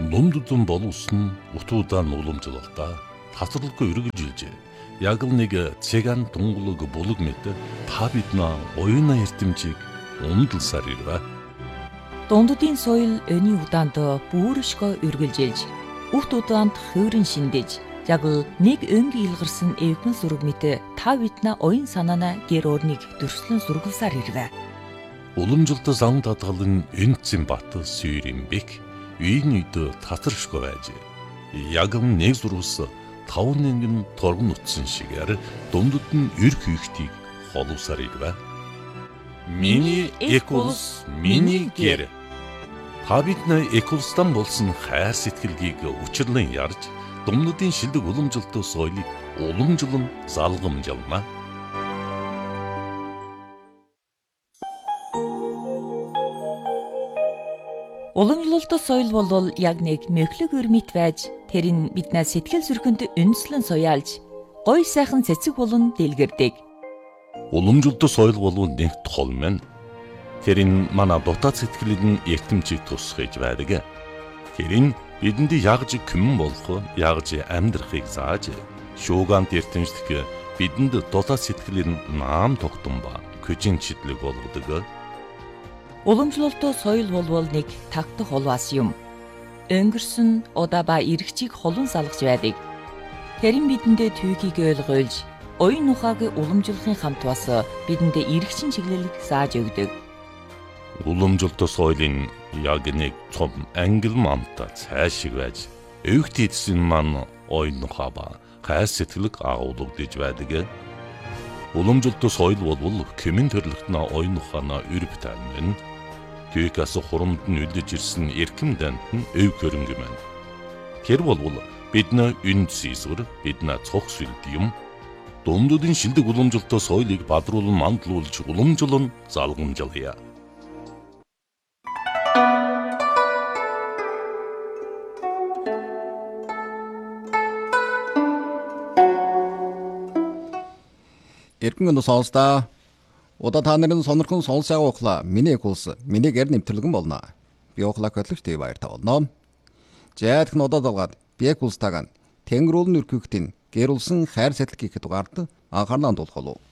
Номдудун боловсон утуудан уламжлалтаа тасралгүй үргэлжилжээ. Яг л нэг цэган дунгулаг булаг мэт та биднээ оюуна эрдэмжийг умдалсаар ирвэ. Дундудын соёл өний удаанд бүршгөө үргэлжилж, үхт удаанд хөөрөн шиндэж, яг л нэг өнгийн илгарсан эвгэн сүрэг мэт та биднээ оюун санаана гэр орныг дөрслөн сургалсаар ирвэ. Уламжлалт зам татгалын энцэн бат сүйрэмбек үйн үйд татаршгүй байж. Яг нэг зурвас 5 нэгэн торгон утсан шигээр дундад нь эр хийхтийг холуусаар ирвэ. Миний экулс, миний гэр. Та бидний экулстан болсон хайр сэтгэлгийг учирлан ярьж, дундадын шилдэг уламжлалт соёлыг уламжлан залгамжлана. Уламжлалт соёл бол яг нэг мөхлөг өрмит байж, тэр нь биднээ сэтгэл зүрхэнд үндэслэн суяалж, гоё сайхан цэцэг болон дэлгэрдэг. Уламжлалт соёл бол нэг тол мэн. Тэр нь манай дотоод сэтгэлийн эртэмжийг тусгаж байдаг. Тэр нь бидэнд ягж күмэн болох, ягж амьдрахыг зааж, шуугант эртэмжлэх бидэнд дотоод сэтгэлийн наам тогтсон ба көжин чидлэг болгодог. Уламжлалт соёл бол нэг тагтах улаас юм. Өнгөрсөн удаа ба эргчийг холон салгаж байдаг. Тэр нь бидэндээ түүхийг ойлгуулж, оюун ухааг уламжлахын хамт бас бидэндээ эргчин чиглэлийг зааж өгдөг. Уламжлалт соёлын яг нэг том ангил мамта цаашиг байж, өвгт эдсэн маань оюун ухаа ба хайр сэтгэлэг агуулгадж байдаг. Уламжлалт соёл бол коммент төрлөختнө оюун ухаанаа өрөвтэй мэн. Түүхээс хурамд нь үлдэж ирсэн эрхэм дант нь өв хөрөнгө мэн. Тэр бол бидний үнд сийсвэр, бидний цог сүлд юм. Дундуудын шилдэг уламжлалт соёлыг бадруулан мандлуулж уламжлан залгамжлая. Эргэн сонсдаа. Удаа та нарын сонирхон сонсоог ухлаа. Миний экулс, миний гэр нэвтрэлгэн болно. Би ухлаа хөтлөгч тий баяр тавуулно. Жаадх нь удаа далгаад би экулс таган тэнгэрүүлэн үрхэгтэн гэрүүлсэн хайр сэтгэл хийхэд дугаард анхаарал хандуулах болов.